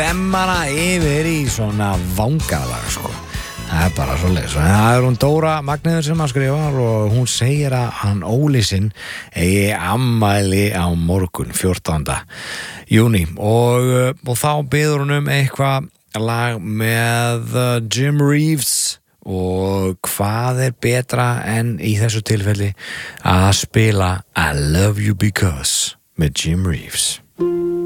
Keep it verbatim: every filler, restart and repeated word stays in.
Bemmana yfir í svona vangalag sko. Það er bara svoleiðis. Það er hún Dóra Magnúður sem að skrifa og hún segir að hann Óli sinn eigi afmæli á morgun fjórtánda júní og, og þá biður hún um eitthvað lag með Jim Reeves og hvað er betra en í þessu tilfelli að spila I Love You Because með Jim Reeves.